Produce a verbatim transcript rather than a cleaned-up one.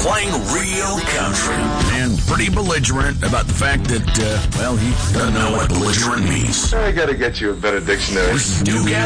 playing real country. And pretty belligerent about the fact that, uh, well, he doesn't know what belligerent means. I gotta get you a better dictionary. This is Duke